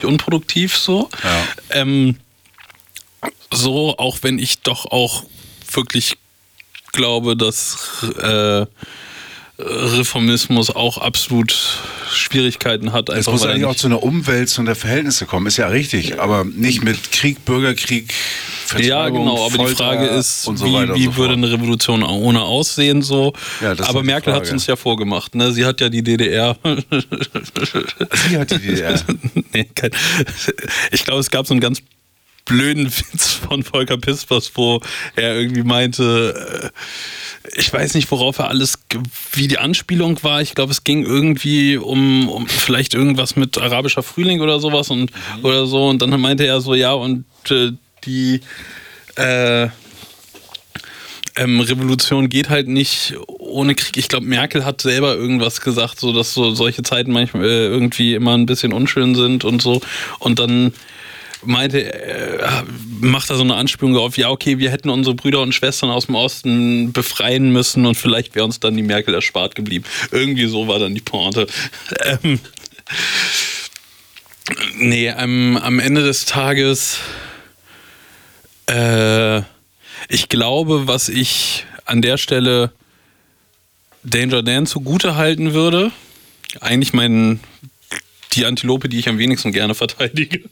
unproduktiv so. Ja. So, auch wenn ich doch auch wirklich glaube, dass Reformismus auch absolut Schwierigkeiten hat. Es muss eigentlich auch zu einer Umwälzung der Verhältnisse kommen, ist ja richtig, aber nicht mit Krieg, Bürgerkrieg, Vertreibung, ja, genau, aber Folter die Frage ist, und so wie würde eine Revolution ohne aussehen so? Ja, das aber ist Merkel hat es uns ja vorgemacht, ne? Sie hat ja die DDR. Sie hat die DDR? Nee, ich glaube, es gab so einen ganz blöden Witz von Volker Pispers, wo er irgendwie meinte, ich weiß nicht, worauf er wie die Anspielung war. Ich glaube, es ging irgendwie um vielleicht irgendwas mit arabischer Frühling oder sowas oder so. Und dann meinte er so, ja, und die Revolution geht halt nicht ohne Krieg. Ich glaube, Merkel hat selber irgendwas gesagt, so dass solche Zeiten manchmal irgendwie immer ein bisschen unschön sind und so. Und dann macht er so eine Anspielung auf, ja, okay, wir hätten unsere Brüder und Schwestern aus dem Osten befreien müssen und vielleicht wäre uns dann die Merkel erspart geblieben. Irgendwie so war dann die Pointe. Am Ende des Tages ich glaube, was ich an der Stelle Danger Dan zugute halten würde, eigentlich die Antilope, die ich am wenigsten gerne verteidige.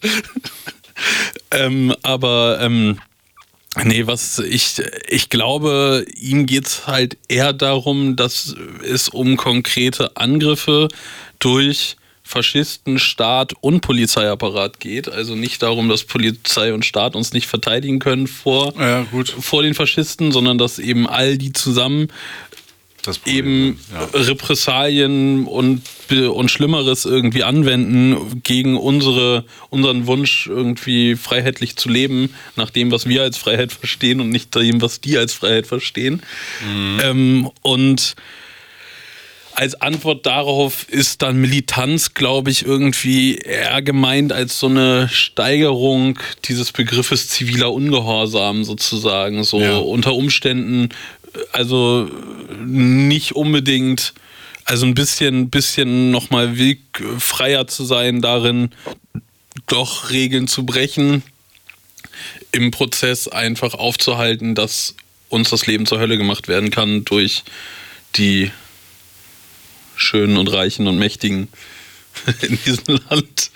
Ich glaube, ihm geht es halt eher darum, dass es um konkrete Angriffe durch Faschisten, Staat und Polizeiapparat geht. Also nicht darum, dass Polizei und Staat uns nicht verteidigen können vor den Faschisten, sondern dass eben all die zusammen eben Repressalien und Schlimmeres irgendwie anwenden gegen unseren Wunsch, irgendwie freiheitlich zu leben, nach dem, was wir als Freiheit verstehen und nicht dem, was die als Freiheit verstehen. Und als Antwort darauf ist dann Militanz, glaube ich, irgendwie eher gemeint als so eine Steigerung dieses Begriffes ziviler Ungehorsam sozusagen. So unter Umständen, also nicht unbedingt, also ein bisschen nochmal freier zu sein darin, doch Regeln zu brechen, im Prozess einfach aufzuhalten, dass uns das Leben zur Hölle gemacht werden kann durch die Schönen und Reichen und Mächtigen in diesem Land.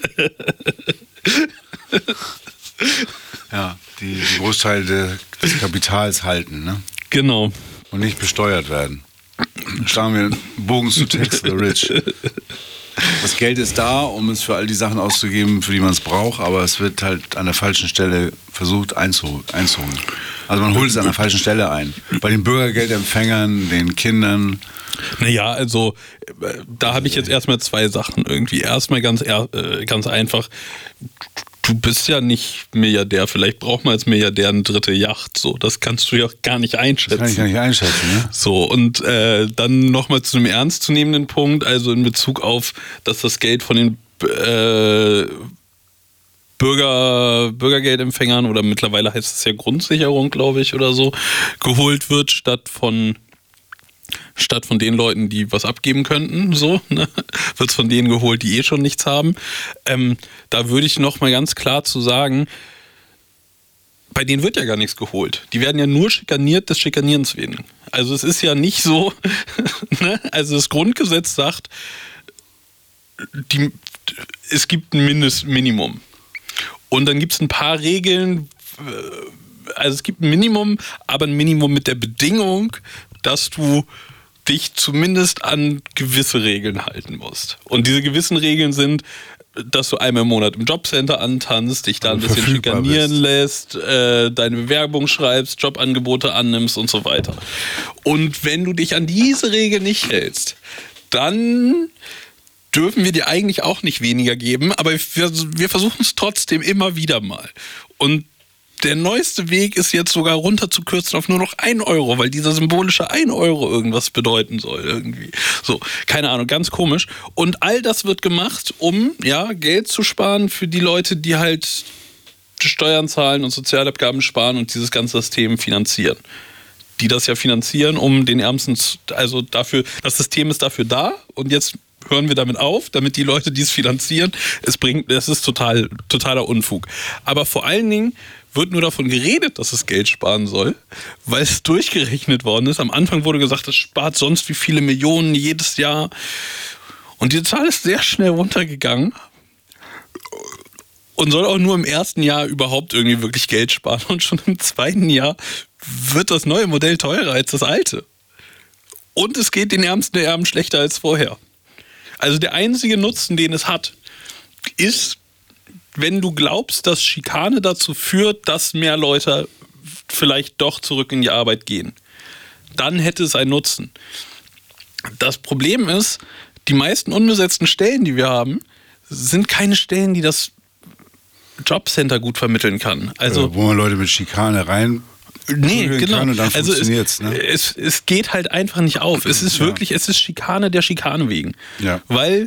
Ja, die Großteil des Kapitals halten, ne? Genau. Und nicht besteuert werden. Schlagen wir einen Bogen zu Tax the Rich. Das Geld ist da, um es für all die Sachen auszugeben, für die man es braucht, aber es wird halt an der falschen Stelle versucht einzuholen. Also man holt es an der falschen Stelle ein. Bei den Bürgergeldempfängern, den Kindern. Naja, also da habe ich jetzt erstmal zwei Sachen irgendwie. Erstmal ganz einfach, du bist ja nicht Milliardär, vielleicht braucht man als Milliardär eine dritte Yacht, so, das kannst du ja gar nicht einschätzen. Das kann ich gar nicht einschätzen, ne? So, und dann nochmal zu einem ernstzunehmenden Punkt, also in Bezug auf, dass das Geld von den Bürgergeldempfängern oder mittlerweile heißt es ja Grundsicherung, glaube ich, oder so, geholt wird, statt von den Leuten, die was abgeben könnten, so, ne? Wird es von denen geholt, die schon nichts haben. Da würde ich noch mal ganz klar zu sagen, bei denen wird ja gar nichts geholt. Die werden ja nur schikaniert des Schikanierens wegen. Also es ist ja nicht so, ne? Also das Grundgesetz sagt, es gibt ein Minimum. Und dann gibt es ein paar Regeln, also es gibt ein Minimum, aber ein Minimum mit der Bedingung, dass du dich zumindest an gewisse Regeln halten musst. Und diese gewissen Regeln sind, dass du einmal im Monat im Jobcenter antanzt, dich da ein bisschen schikanieren lässt, deine Bewerbung schreibst, Jobangebote annimmst und so weiter. Und wenn du dich an diese Regeln nicht hältst, dann dürfen wir dir eigentlich auch nicht weniger geben, aber wir versuchen es trotzdem immer wieder mal. Und der neueste Weg ist jetzt sogar runterzukürzen auf nur noch 1 Euro, weil dieser symbolische 1 Euro irgendwas bedeuten soll irgendwie. So, keine Ahnung, ganz komisch. Und all das wird gemacht, um Geld zu sparen für die Leute, die halt Steuern zahlen und Sozialabgaben sparen und dieses ganze System finanzieren. Die das ja finanzieren, um den Ärmsten, also dafür, das System ist dafür da und jetzt hören wir damit auf, damit die Leute, die es finanzieren, es ist totaler Unfug. Aber vor allen Dingen wird nur davon geredet, dass es Geld sparen soll, weil es durchgerechnet worden ist. Am Anfang wurde gesagt, es spart sonst wie viele Millionen jedes Jahr. Und die Zahl ist sehr schnell runtergegangen und soll auch nur im ersten Jahr überhaupt irgendwie wirklich Geld sparen. Und schon im zweiten Jahr wird das neue Modell teurer als das alte. Und es geht den Ärmsten der Erben schlechter als vorher. Also der einzige Nutzen, den es hat, ist, wenn du glaubst, dass Schikane dazu führt, dass mehr Leute vielleicht doch zurück in die Arbeit gehen. Dann hätte es einen Nutzen. Das Problem ist, die meisten unbesetzten Stellen, die wir haben, sind keine Stellen, die das Jobcenter gut vermitteln kann. Also, wo man Leute mit Schikane rein genau. Kann und dann also funktioniert's, ne? es geht halt einfach nicht auf. Es ist wirklich, es ist Schikane der Schikane wegen. Ja. Weil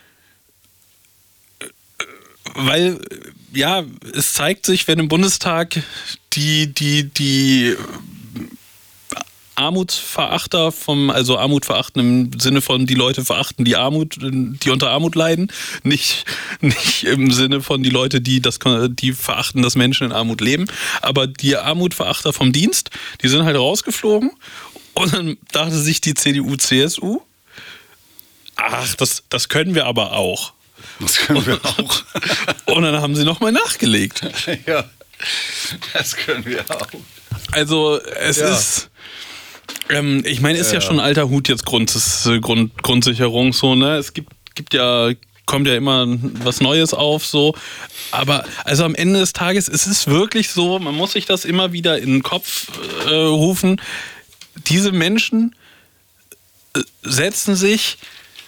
ja, es zeigt sich, wenn im Bundestag die Armutsverachter also Armut verachten im Sinne von die Leute verachten die unter Armut leiden, nicht im Sinne von die Leute, die verachten, dass Menschen in Armut leben, aber die Armutverachter vom Dienst, die sind halt rausgeflogen und dann dachte sich die CDU, CSU, ach, das können wir aber auch. Das können wir auch. Und dann haben sie nochmal nachgelegt. Ja, das können wir auch. Also es ist, ich meine, ist ja schon ein alter Hut jetzt Grundsicherung so, ne? Es kommt ja immer was Neues auf so, aber also am Ende des Tages ist es wirklich so, man muss sich das immer wieder in den Kopf rufen, diese Menschen setzen sich,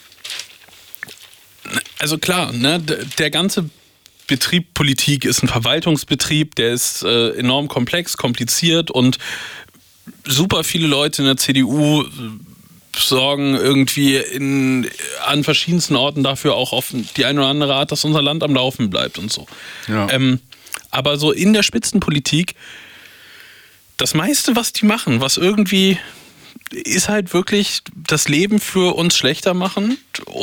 also klar, ne, der ganze Betrieb Politik ist ein Verwaltungsbetrieb, der ist enorm komplex, kompliziert und super viele Leute in der CDU sorgen irgendwie an verschiedensten Orten dafür auch auf die eine oder andere Art, dass unser Land am Laufen bleibt und so. Ja. Aber so in der Spitzenpolitik, das meiste, was die machen, was irgendwie ist halt wirklich das Leben für uns schlechter machen,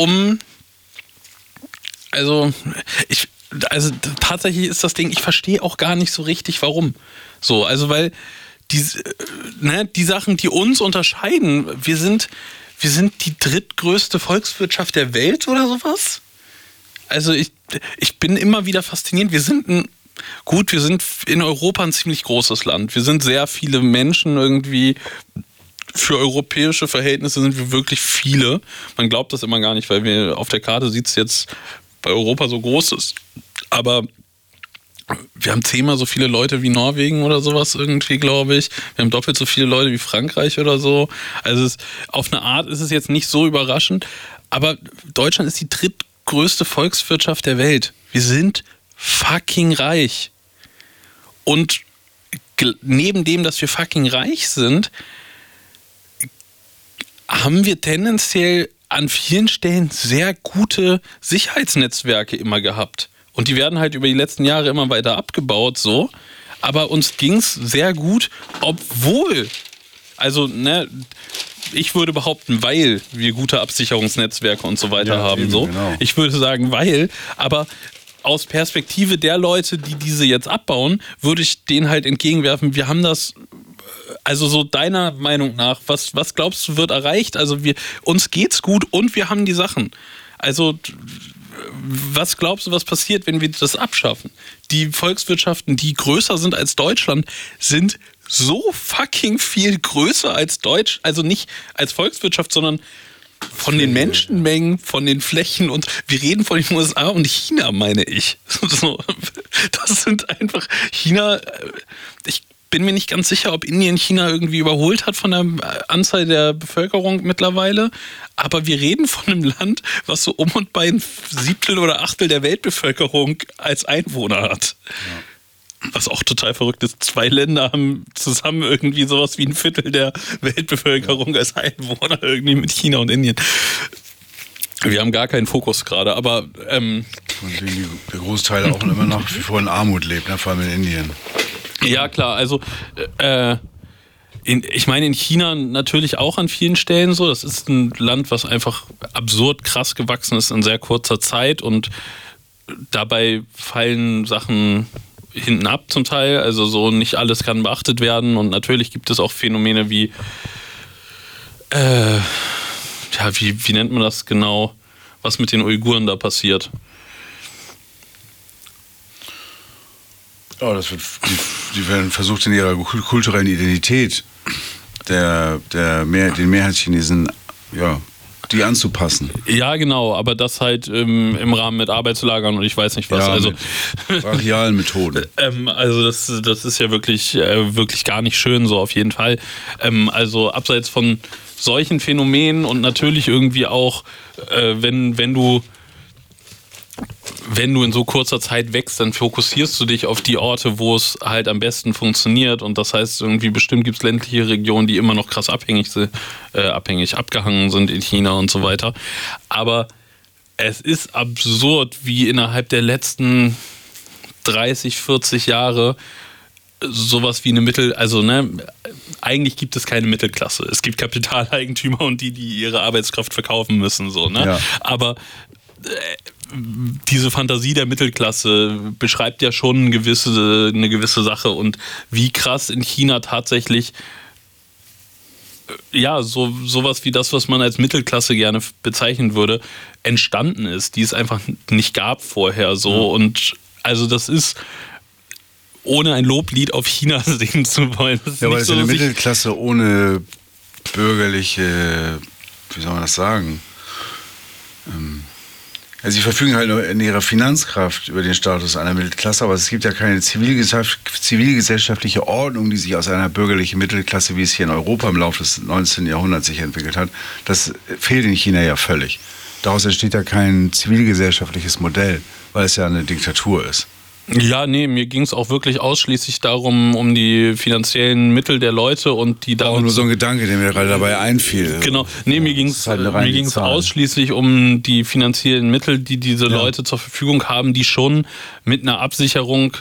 also tatsächlich ist das Ding, ich verstehe auch gar nicht so richtig, warum. So, also weil die Sachen, die uns unterscheiden, wir sind die drittgrößte Volkswirtschaft der Welt oder sowas. Also ich bin immer wieder fasziniert. Wir sind in Europa ein ziemlich großes Land. Wir sind sehr viele Menschen irgendwie. Für europäische Verhältnisse sind wir wirklich viele. Man glaubt das immer gar nicht, weil wir auf der Karte sieht es jetzt bei Europa so groß ist. Aber wir haben 10-mal so viele Leute wie Norwegen oder sowas irgendwie, glaube ich. Wir haben doppelt so viele Leute wie Frankreich oder so. Also auf eine Art ist es jetzt nicht so überraschend. Aber Deutschland ist die drittgrößte Volkswirtschaft der Welt. Wir sind fucking reich. Und neben dem, dass wir fucking reich sind, haben wir tendenziell an vielen Stellen sehr gute Sicherheitsnetzwerke immer gehabt. Und die werden halt über die letzten Jahre immer weiter abgebaut, so. Aber uns ging es sehr gut, obwohl, also, ne, ich würde behaupten, weil wir gute Absicherungsnetzwerke und so weiter haben, eben, so. Genau. Ich würde sagen, aber aus Perspektive der Leute, die diese jetzt abbauen, würde ich denen halt entgegenwerfen, wir haben das. Also so deiner Meinung nach, was glaubst du wird erreicht? Also uns geht's gut und wir haben die Sachen. Also was glaubst du, was passiert, wenn wir das abschaffen? Die Volkswirtschaften, die größer sind als Deutschland, sind so fucking viel größer als Deutsch. Also nicht als Volkswirtschaft, sondern von den Menschenmengen, von den Flächen und wir reden von den USA und China, meine ich. So, das sind einfach China. Ich bin mir nicht ganz sicher, ob Indien China irgendwie überholt hat von der Anzahl der Bevölkerung mittlerweile. Aber wir reden von einem Land, was so um und bei ein Siebtel oder Achtel der Weltbevölkerung als Einwohner hat. Ja. Was auch total verrückt ist. 2 Länder haben zusammen irgendwie sowas wie ein Viertel der Weltbevölkerung als Einwohner irgendwie mit China und Indien. Wir haben gar keinen Fokus gerade, aber von denen der Großteil auch immer noch wie vor in Armut lebt, ne? Vor allem in Indien. Ja, klar, also ich meine, in China natürlich auch an vielen Stellen so. Das ist ein Land, was einfach absurd krass gewachsen ist in sehr kurzer Zeit und dabei fallen Sachen hinten ab zum Teil. Also so nicht alles kann beachtet werden und natürlich gibt es auch Phänomene wie wie nennt man das genau, was mit den Uiguren da passiert? Ja, die werden versucht in ihrer kulturellen Identität den Mehrheitschinesen, ja, die anzupassen. Ja, genau, aber das halt im Rahmen mit Arbeitslagern und ich weiß nicht was. Ja, also mit brachialen Methoden. Also das ist ja wirklich gar nicht schön, so auf jeden Fall. Also abseits von solchen Phänomenen und natürlich irgendwie auch, wenn du in so kurzer Zeit wächst, dann fokussierst du dich auf die Orte, wo es halt am besten funktioniert und das heißt irgendwie bestimmt gibt es ländliche Regionen, die immer noch krass abgehangen sind in China und so weiter. Aber es ist absurd, wie innerhalb der letzten 30, 40 Jahre sowas wie eine eigentlich gibt es keine Mittelklasse. Es gibt Kapitaleigentümer und die ihre Arbeitskraft verkaufen müssen, so, ne? Ja. Aber diese Fantasie der Mittelklasse beschreibt ja schon eine gewisse Sache und wie krass in China tatsächlich sowas wie das, was man als Mittelklasse gerne bezeichnen würde, entstanden ist, die es einfach nicht gab vorher so und also das ist ohne ein Loblied auf China singen zu wollen. Ja, aber das ist eine Mittelklasse ohne bürgerliche, wie soll man das sagen? Also sie verfügen halt in ihrer Finanzkraft über den Status einer Mittelklasse, aber es gibt ja keine zivilgesellschaftliche Ordnung, die sich aus einer bürgerlichen Mittelklasse, wie es hier in Europa im Laufe des 19. Jahrhunderts sich entwickelt hat. Das fehlt in China ja völlig. Daraus entsteht ja kein zivilgesellschaftliches Modell, weil es ja eine Diktatur ist. Ja, nee, mir ging es auch wirklich ausschließlich darum, um die finanziellen Mittel der Leute und die auch nur so ein Gedanke, der mir gerade dabei einfiel. Genau, nee, mir ging es ausschließlich um die finanziellen Mittel, die diese Leute zur Verfügung haben, die schon mit einer Absicherung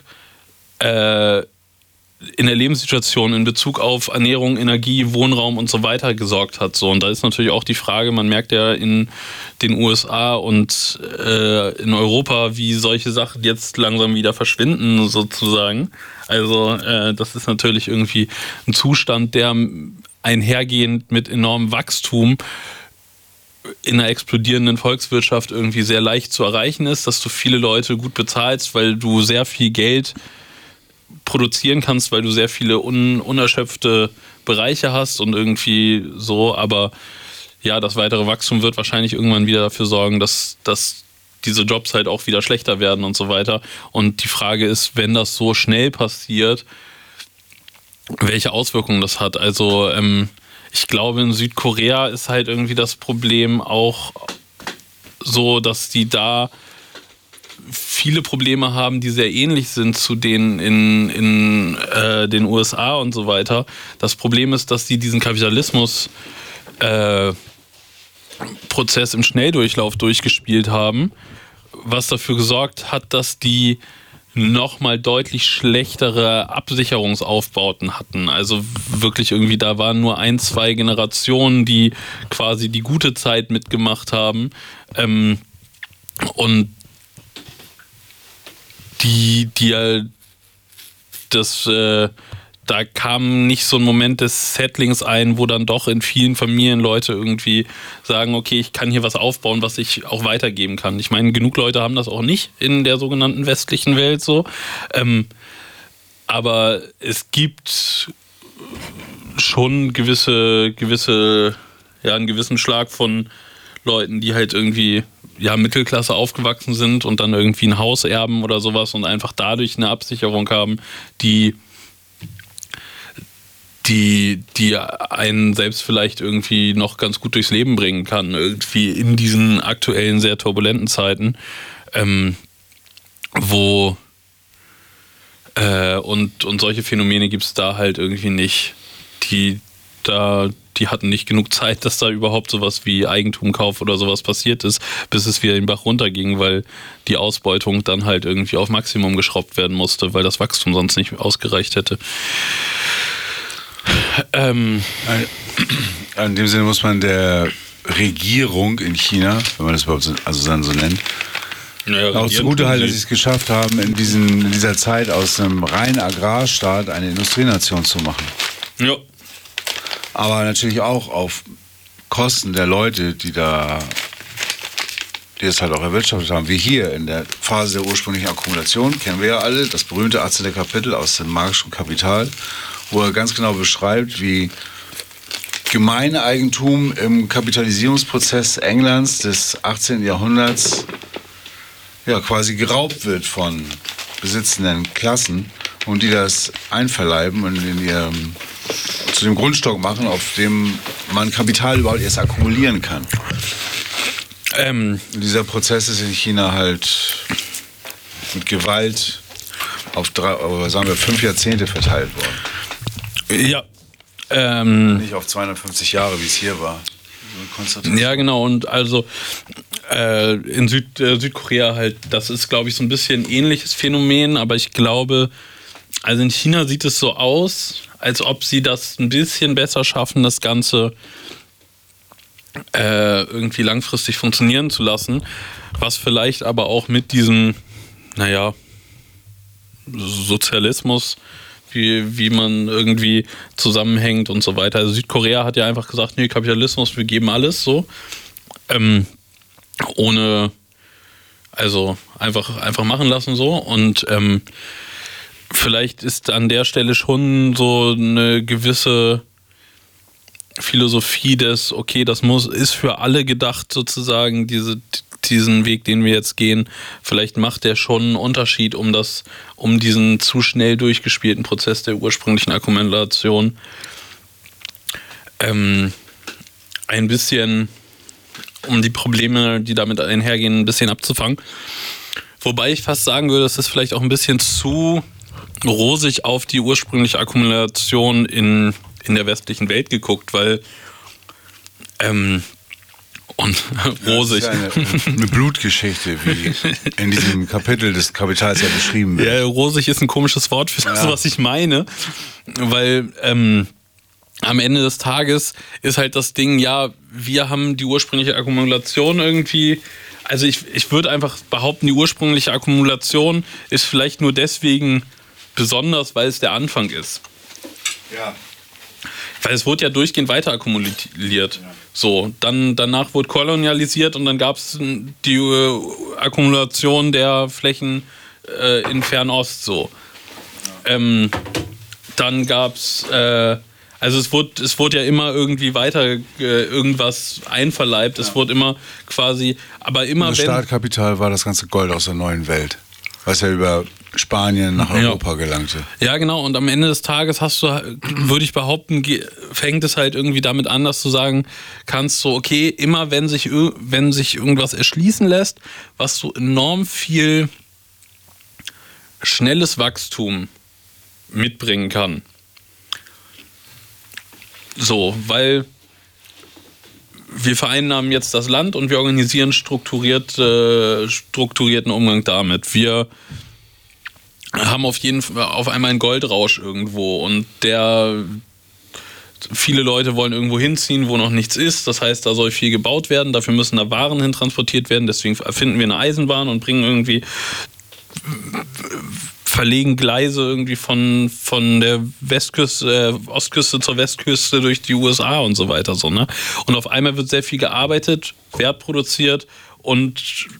in der Lebenssituation in Bezug auf Ernährung, Energie, Wohnraum und so weiter gesorgt hat. So. Und da ist natürlich auch die Frage, man merkt ja in den USA und in Europa, wie solche Sachen jetzt langsam wieder verschwinden, sozusagen. Also das ist natürlich irgendwie ein Zustand, der einhergehend mit enormem Wachstum in einer explodierenden Volkswirtschaft irgendwie sehr leicht zu erreichen ist, dass du viele Leute gut bezahlst, weil du sehr viel Geld produzieren kannst, weil du sehr viele unerschöpfte Bereiche hast und irgendwie so, aber ja, das weitere Wachstum wird wahrscheinlich irgendwann wieder dafür sorgen, dass diese Jobs halt auch wieder schlechter werden und so weiter. Und die Frage ist, wenn das so schnell passiert, welche Auswirkungen das hat. Also ich glaube, in Südkorea ist halt irgendwie das Problem auch so, dass die da viele Probleme haben, die sehr ähnlich sind zu denen in den USA und so weiter. Das Problem ist, dass die diesen Kapitalismus Prozess im Schnelldurchlauf durchgespielt haben, was dafür gesorgt hat, dass die nochmal deutlich schlechtere Absicherungsaufbauten hatten. Also wirklich irgendwie, da waren nur 1, 2 Generationen, die quasi die gute Zeit mitgemacht haben. Und da kam nicht so ein Moment des Settlings ein, wo dann doch in vielen Familien Leute irgendwie sagen, okay, ich kann hier was aufbauen, was ich auch weitergeben kann. Ich meine, genug Leute haben das auch nicht in der sogenannten westlichen Welt so. Aber es gibt schon einen gewissen Schlag von Leuten, die halt irgendwie Mittelklasse aufgewachsen sind und dann irgendwie ein Haus erben oder sowas und einfach dadurch eine Absicherung haben, die einen selbst vielleicht irgendwie noch ganz gut durchs Leben bringen kann, irgendwie in diesen aktuellen, sehr turbulenten Zeiten, und solche Phänomene gibt es da halt irgendwie nicht, die hatten nicht genug Zeit, dass da überhaupt sowas wie Eigentumkauf oder sowas passiert ist, bis es wieder den Bach runterging, weil die Ausbeutung dann halt irgendwie auf Maximum geschraubt werden musste, weil das Wachstum sonst nicht ausgereicht hätte. In dem Sinne muss man der Regierung in China, wenn man das überhaupt dann so nennt, auch zugutehalten, dass sie es geschafft haben, in dieser Zeit aus einem reinen Agrarstaat eine Industrienation zu machen. Ja. Aber natürlich auch auf Kosten der Leute, die es halt auch erwirtschaftet haben, wie hier in der Phase der ursprünglichen Akkumulation, kennen wir ja alle, das berühmte 18. Kapitel aus dem Marx und Kapital, wo er ganz genau beschreibt, wie Gemeineigentum im Kapitalisierungsprozess Englands des 18. Jahrhunderts quasi geraubt wird von besitzenden Klassen und die das einverleiben und zu dem Grundstock machen, auf dem man Kapital überhaupt erst akkumulieren kann. Dieser Prozess ist in China halt mit Gewalt auf 5 Jahrzehnte verteilt worden. Ja. Nicht auf 250 Jahre, wie es hier war. Ja, genau. Und also in Südkorea halt, das ist, glaube ich, so ein bisschen ein ähnliches Phänomen, aber ich glaube, also in China sieht es so aus, als ob sie das ein bisschen besser schaffen, das Ganze irgendwie langfristig funktionieren zu lassen, was vielleicht aber auch mit diesem, Sozialismus, wie man irgendwie zusammenhängt und so weiter. Also Südkorea hat ja einfach gesagt, nee, Kapitalismus, wir geben alles so. Ohne, also einfach machen lassen so. Und vielleicht ist an der Stelle schon so eine gewisse Philosophie des, okay, ist für alle gedacht sozusagen, diesen Weg, den wir jetzt gehen. Vielleicht macht der schon einen Unterschied, um diesen zu schnell durchgespielten Prozess der ursprünglichen Akkumulation ein bisschen, um die Probleme, die damit einhergehen, ein bisschen abzufangen. Wobei ich fast sagen würde, das ist vielleicht auch ein bisschen zu rosig auf die ursprüngliche Akkumulation in der westlichen Welt geguckt, weil und rosig. Das ist eine Blutgeschichte, wie in diesem Kapitel des Kapitals ja beschrieben wird. Ja, rosig ist ein komisches Wort für das, was ich meine, weil am Ende des Tages ist halt das Ding, wir haben die ursprüngliche Akkumulation irgendwie, also ich würde einfach behaupten, die ursprüngliche Akkumulation ist vielleicht nur deswegen besonders, weil es der Anfang ist. Ja. Weil es wurde ja durchgehend weiter akkumuliert. Ja. So, danach wurde kolonialisiert und dann gab es die Akkumulation der Flächen in Fernost so. Ja. Dann gab es, also es wurde ja immer irgendwie weiter irgendwas einverleibt. Ja. Es wurde immer quasi, aber immer das Startkapital war das ganze Gold aus der neuen Welt, was ja über Spanien nach Europa gelangte. Ja, genau. Und am Ende des Tages würde ich behaupten, fängt es halt irgendwie damit an, dass du sagen kannst, so, okay, immer wenn sich irgendwas erschließen lässt, was so enorm viel schnelles Wachstum mitbringen kann. So, weil wir vereinnahmen jetzt das Land und wir organisieren strukturierten Umgang damit. Wir haben auf einmal einen Goldrausch irgendwo und viele Leute wollen irgendwo hinziehen, wo noch nichts ist. Das heißt, da soll viel gebaut werden, dafür müssen da Waren hin transportiert werden, deswegen erfinden wir eine Eisenbahn und verlegen Gleise irgendwie von der Ostküste zur Westküste durch die USA und so weiter. So, ne? Und auf einmal wird sehr viel gearbeitet, Wert produziert und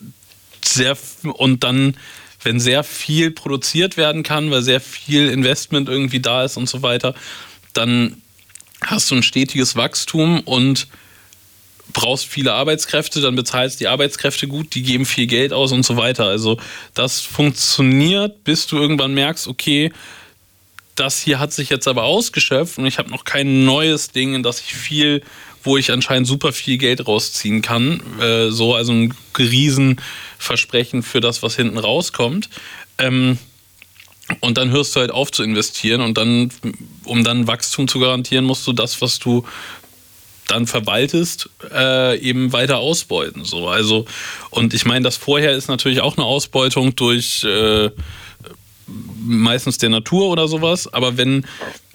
dann, wenn sehr viel produziert werden kann, weil sehr viel Investment irgendwie da ist und so weiter, dann hast du ein stetiges Wachstum und brauchst viele Arbeitskräfte, dann bezahlst die Arbeitskräfte gut, die geben viel Geld aus und so weiter. Also das funktioniert, bis du irgendwann merkst, okay, das hier hat sich jetzt aber ausgeschöpft und ich habe noch kein neues Ding, wo ich anscheinend super viel Geld rausziehen kann. Also ein Riesenversprechen für das, was hinten rauskommt. Und dann hörst du halt auf zu investieren und dann, um dann Wachstum zu garantieren, musst du das, was du dann verwaltest, eben weiter ausbeuten. So. Also, und ich meine, das vorher ist natürlich auch eine Ausbeutung durch meistens der Natur oder sowas, aber wenn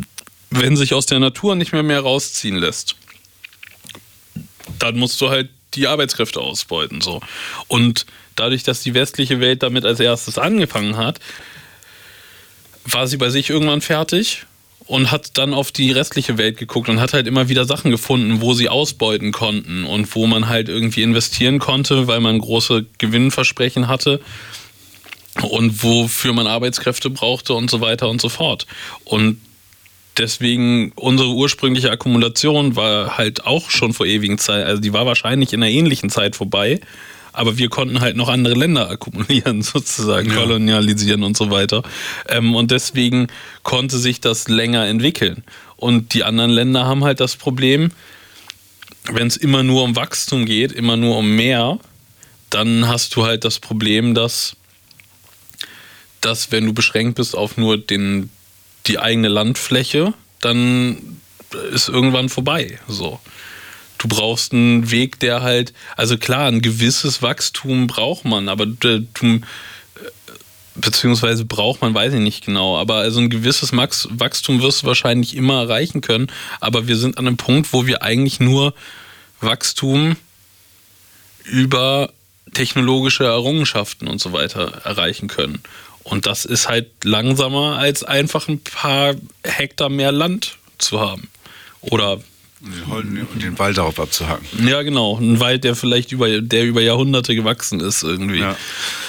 wenn sich aus der Natur nicht mehr rausziehen lässt, dann musst du halt die Arbeitskräfte ausbeuten. So. Und dadurch, dass die westliche Welt damit als erstes angefangen hat, war sie bei sich irgendwann fertig und hat dann auf die restliche Welt geguckt und hat halt immer wieder Sachen gefunden, wo sie ausbeuten konnten und wo man halt irgendwie investieren konnte, weil man große Gewinnversprechen hatte und wofür man Arbeitskräfte brauchte und so weiter und so fort. Und deswegen, unsere ursprüngliche Akkumulation war halt auch schon vor ewigen Zeit, also die war wahrscheinlich in einer ähnlichen Zeit vorbei, aber wir konnten halt noch andere Länder akkumulieren, sozusagen, kolonialisieren und so weiter. Und deswegen konnte sich das länger entwickeln. Und die anderen Länder haben halt das Problem, wenn es immer nur um Wachstum geht, immer nur um mehr, dann hast du halt das Problem, dass wenn du beschränkt bist auf nur die eigene Landfläche, dann ist irgendwann vorbei. So. Du brauchst einen Weg, der halt, also klar, ein gewisses Wachstum braucht man, aber beziehungsweise braucht man, weiß ich nicht genau, aber also ein gewisses Wachstum wirst du wahrscheinlich immer erreichen können, aber wir sind an einem Punkt, wo wir eigentlich nur Wachstum über technologische Errungenschaften und so weiter erreichen können. Und das ist halt langsamer, als einfach ein paar Hektar mehr Land zu haben. Oder den Wald darauf abzuhacken. Ja, genau. Ein Wald, der vielleicht über Jahrhunderte gewachsen ist irgendwie. Ja.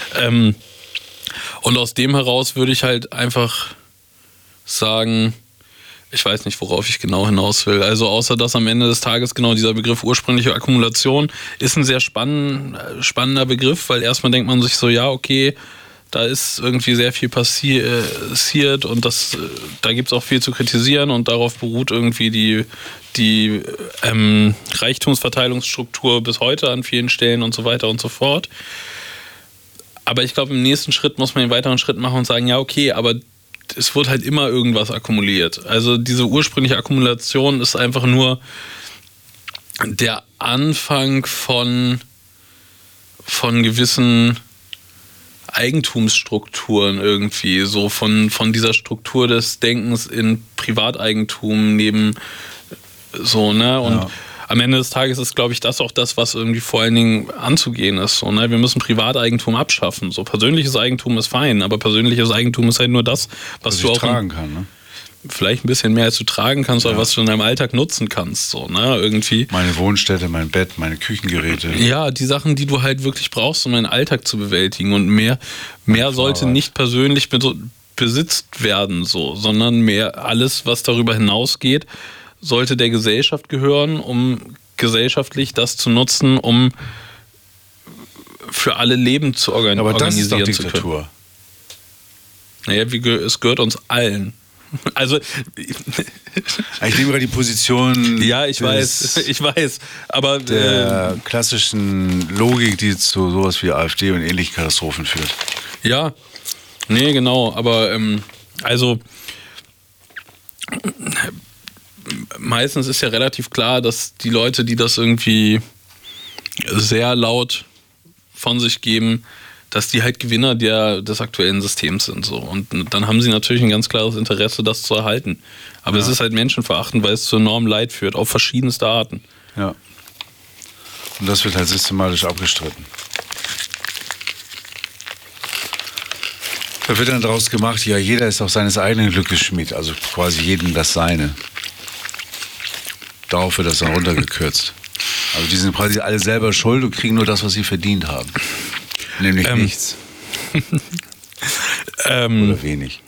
Und aus dem heraus würde ich halt einfach sagen, ich weiß nicht, worauf ich genau hinaus will. Also außer dass am Ende des Tages genau dieser Begriff ursprüngliche Akkumulation ist ein sehr spannender Begriff, weil erstmal denkt man sich so, ja, okay, da ist irgendwie sehr viel passiert und da gibt es auch viel zu kritisieren und darauf beruht irgendwie die Reichtumsverteilungsstruktur bis heute an vielen Stellen und so weiter und so fort. Aber ich glaube, im nächsten Schritt muss man einen weiteren Schritt machen und sagen, ja, okay, aber es wird halt immer irgendwas akkumuliert. Also diese ursprüngliche Akkumulation ist einfach nur der Anfang von gewissen Eigentumsstrukturen irgendwie, so von dieser Struktur des Denkens in Privateigentum neben so, ne? Und am Ende des Tages ist, glaube ich, das auch das, was irgendwie vor allen Dingen anzugehen ist. So, ne? Wir müssen Privateigentum abschaffen. So, persönliches Eigentum ist fein, aber persönliches Eigentum ist halt nur das, was du auch tragen kann, ne? Vielleicht ein bisschen mehr als du tragen kannst, aber was du in deinem Alltag nutzen kannst, so, ne, irgendwie. Meine Wohnstätte, mein Bett, meine Küchengeräte. Ja, die Sachen, die du halt wirklich brauchst, um deinen Alltag zu bewältigen, und mehr sollte nicht persönlich besitzt werden, so, sondern mehr alles, was darüber hinausgeht, sollte der Gesellschaft gehören, um gesellschaftlich das zu nutzen, um für alle Leben zu organisieren zu können. Aber das ist doch Diktatur. Naja, es gehört uns allen. Also ich nehme gerade die Position. Ja, ich weiß. Aber der klassischen Logik, die zu sowas wie AfD und ähnlichen Katastrophen führt. Ja, nee, genau. Aber also meistens ist ja relativ klar, dass die Leute, die das irgendwie sehr laut von sich geben, dass die halt Gewinner des aktuellen Systems sind. So. Und dann haben sie natürlich ein ganz klares Interesse, das zu erhalten. Aber es ist halt menschenverachtend, weil es zu enormem Leid führt, auf verschiedenste Arten. Ja. Und das wird halt systematisch abgestritten. Da wird dann daraus gemacht, ja, jeder ist auch seines eigenen Glückes Schmied, also quasi jedem das Seine. Darauf wird das dann runtergekürzt. Also die sind quasi alle selber schuld und kriegen nur das, was sie verdient haben. Nämlich nichts. Oder wenig.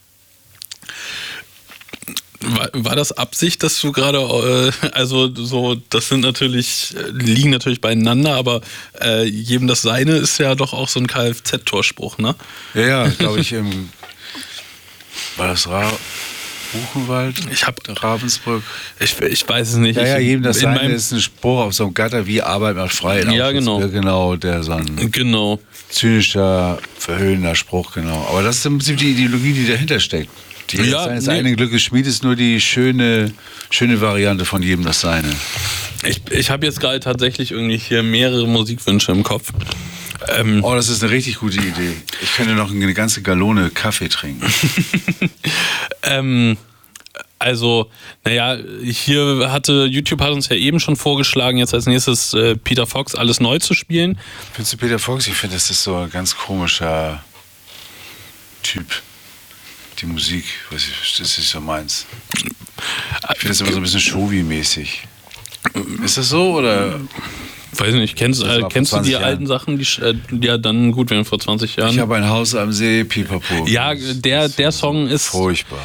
War das Absicht, dass du gerade, also so, liegen natürlich beieinander, aber jedem das Seine ist ja doch auch so ein Kfz-Torspruch, ne? Ja, glaube ich, war das Buchenwald? Ravensbrück? Ich weiß es nicht. Ja, jedem das Seine ist ein Spruch auf so einem Gatter wie Arbeit macht frei. Ja, genau. Genau, der so ein zynischer, verhöhnender Spruch, genau. Aber das ist im Prinzip die Ideologie, die dahinter steckt. Seines eigenen Glückes Schmied ist nur die schöne Variante von jedem das Seine. Ich habe jetzt gerade tatsächlich irgendwie hier mehrere Musikwünsche im Kopf. Das ist eine richtig gute Idee. Ich könnte noch eine ganze Gallone Kaffee trinken. Also, naja, YouTube hat uns ja eben schon vorgeschlagen, jetzt als nächstes Peter Fox alles neu zu spielen. Findest du Peter Fox? Ich finde, das ist so ein ganz komischer Typ. Die Musik, das ist nicht so meins. Ich finde das immer so ein bisschen Showy-mäßig. Ist das so, oder? Weiß nicht, kennst du die alten Sachen, die ja dann gut wären vor 20 Jahren? Ich habe ein Haus am See, Pipapo. Ja, der Song ist... Furchtbar.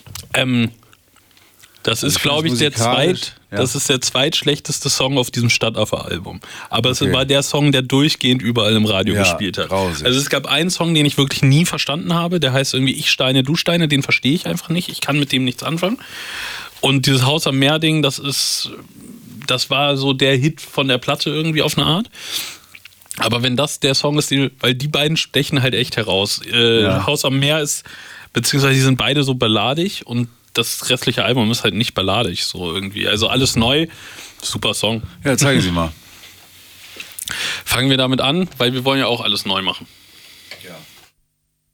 Das ist, glaube ich, der zweitschlechteste Song auf diesem Stadtaffe-Album. Aber es war der Song, der durchgehend überall im Radio gespielt hat. Grausig. Also es gab einen Song, den ich wirklich nie verstanden habe, der heißt irgendwie Ich Steine, du Steine, den verstehe ich einfach nicht. Ich kann mit dem nichts anfangen. Und dieses Haus am Meer-Ding, das war so der Hit von der Platte irgendwie auf eine Art. Aber wenn das der Song ist, weil die beiden stechen halt echt heraus. Haus am Meer ist, beziehungsweise die sind beide so balladig und das restliche Album ist halt nicht balladig so irgendwie. Also alles neu, super Song. Ja, zeigen Sie mal. Fangen wir damit an, weil wir wollen ja auch alles neu machen.